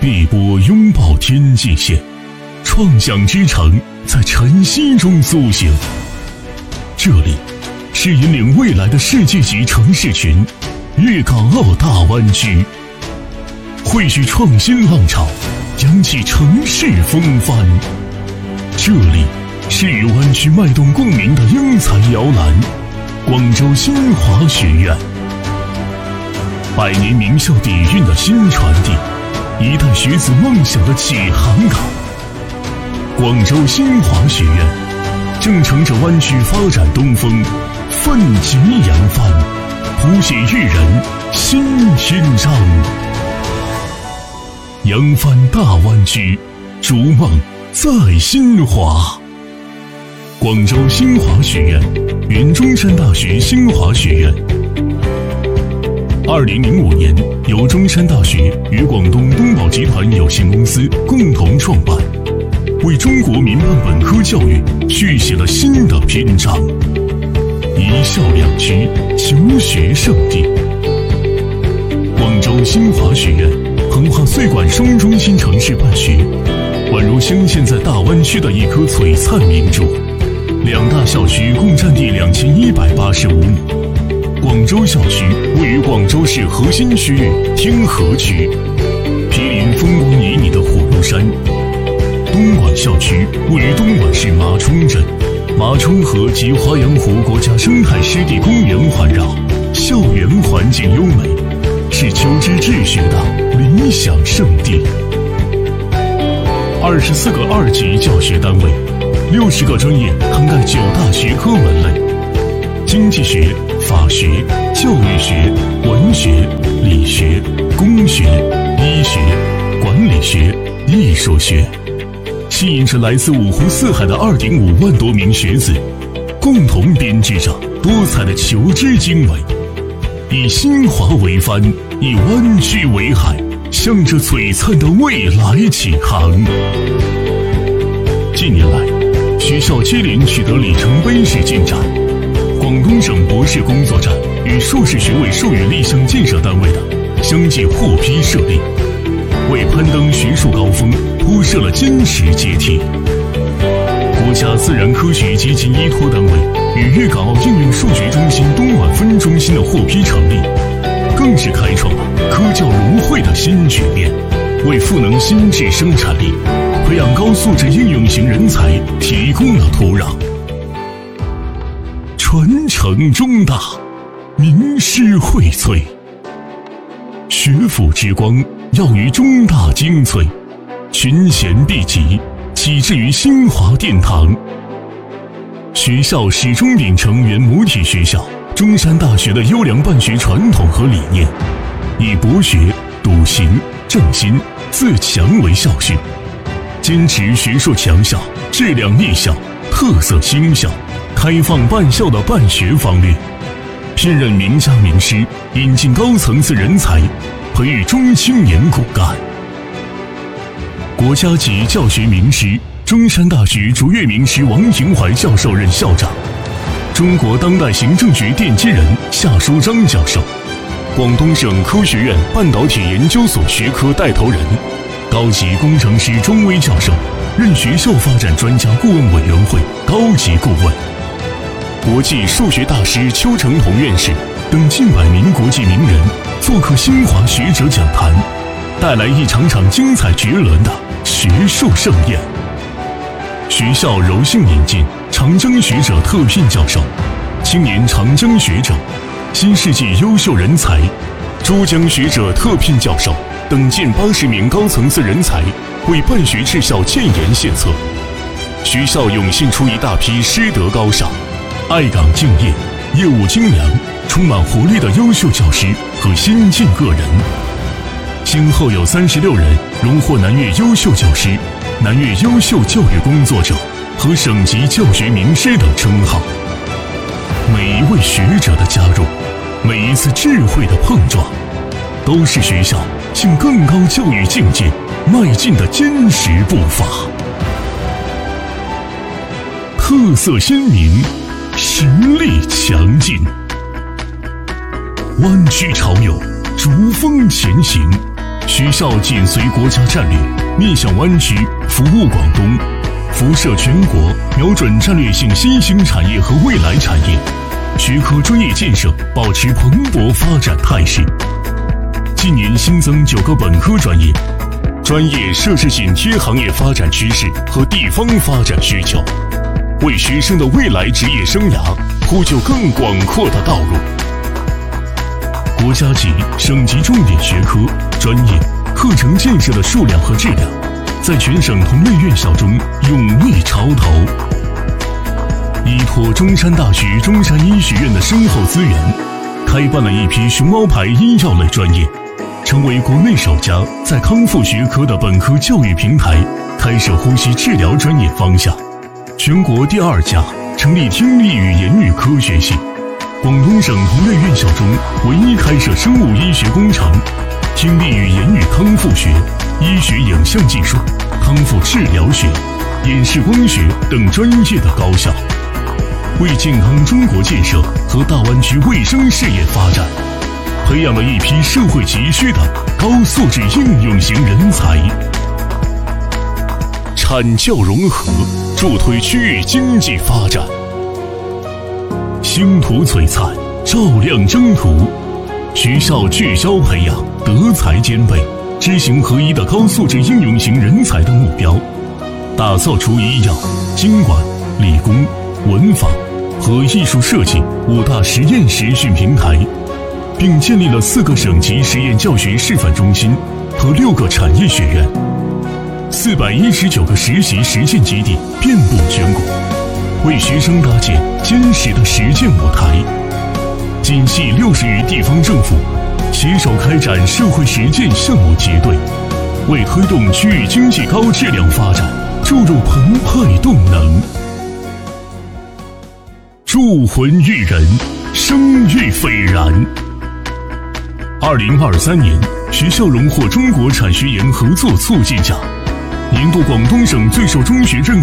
碧波拥抱天际线，创想之城在晨曦中苏醒。这里是引领未来的世界级城市群粤港澳大湾区，汇聚创新浪潮，扬起城市风帆。这里是与湾区脉动共鸣的英才摇篮——广州新华学院。100年名校底蕴的新传递，一代学子梦想的起航港。广州新华学院正乘着湾区发展东风，奋楫扬帆，谱写育人新篇章。扬帆大湾区，逐梦在新华。广州新华学院，原中山大学新华学院。2005年，由中山大学与广东东宝集团有限公司共同创办，为中国民办本科教育续写了新的篇章。一校两区，求学圣地。广州新华学院横跨穗莞双中心城市办学，宛如镶嵌在大湾区的一颗璀璨明珠。2大校区共占地2185亩。广州校区位于广州市核心区域天河区，毗邻风光旖旎的火炉山。东莞校区位于东莞市马冲镇，马冲河及华阳湖国家生态湿地公园环绕，校园环境优美，是求知治学的理想圣地。24个2级教学单位，60个专业涵盖9大学科门类：经济学、法学、教育学、文学、理学、工学、医学、管理学、艺术学，吸引着来自5湖4海的2.5万多名学子，共同编织着多彩的求知经纬，以新华为帆，以湾区为海，向着璀璨的未来起航。近年来，学校接连取得里程碑式进展。广东省博士工作站与硕士学位授予立项建设单位的相继获批设立，为攀登学术高峰铺设了坚实阶梯。国家自然科学基金依托单位与粤港澳应用数学中心东莞分中心的获批成立，更是开创了科教如汇的新局面，为赋能新质生产力、培养高素质应用型人才提供了土壤。传承中大，名师荟萃，学府之光耀于中大精粹，群贤毕集，启智于新华殿堂。学校始终秉承原母体学校中山大学的优良办学传统和理念，以博学、笃行、正心、自强为校训，坚持学术强校、质量艺校、特色新校、开放办校的办学方略，聘任名家名师，引进高层次人才，培育中青年骨干。国家级教学名师、中山大学卓越名师王廷怀教授任校长，中国当代行政学奠基人夏书章教授，广东省科学院半导体研究所学科带头人、高级工程师钟威教授任学校发展专家顾问委员会高级顾问。国际数学大师邱成桐院士等近100名国际名人做客新华学者讲坛，带来一场场精彩绝伦的学术盛宴。学校柔性引进长江学者特聘教授、青年长江学者、新世纪优秀人才、珠江学者特聘教授等近80名高层次人才为办学治校建言献策。学校涌现出一大批师德高尚、爱岗敬业、业务精良、充满活力的优秀教师和先进个人，先后有36人荣获南粤优秀教师、南粤优秀教育工作者和省级教学名师等称号。每一位学者的加入，每一次智慧的碰撞，都是学校向更高教育境界迈进的坚实步伐。特色鲜明，实力强劲，湾区潮涌，逐风前行， 学校紧随国家战略，面向湾区，服务广东，辐射全国，瞄准战略性新兴产业和未来产业，学科专业建设保持蓬勃发展态势。近年新增9个本科专业，专业设置紧贴行业发展趋势和地方发展需求，为学生的未来职业生涯铺就更广阔的道路。国家级、省级重点学科、专业、课程建设的数量和质量，在全省同类院校中勇立潮头。依托中山大学中山医学院的深厚资源，开办了一批熊猫牌医药类专业，成为国内首家在康复学科的本科教育平台开设呼吸治疗专业方向，全国第2家成立听力与言语科学系，广东省同类院校中唯一开设生物医学工程、听力与言语康复学、医学影像技术、康复治疗学、演示光学等专业的高校，为健康中国建设和大湾区卫生事业发展培养了一批社会急需的高素质应用型人才。产教融合，助推区域经济发展。星途璀璨，照亮征途。学校聚焦培养德才兼备、知行合一的高素质应用型人才的目标，打造出医药、经管、理工、文法和艺术设计5大实验实训平台，并建立了4个省级实验教学示范中心和6个产业学院，419个实习实践基地遍布全国，为学生搭建坚实的实践舞台。紧系60余地方政府，携手开展社会实践项目结对，为推动区域经济高质量发展注入澎湃动能。铸魂育人，生育斐然。2023年，学校荣获中国产学研合作促进奖，年度广东省最受中学认可